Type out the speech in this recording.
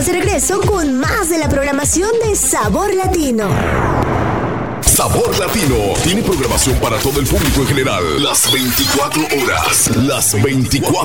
de regreso con más de la programación de Sabor Latino. Sabor Latino tiene programación para todo el público en general. Las 24 horas. Las 24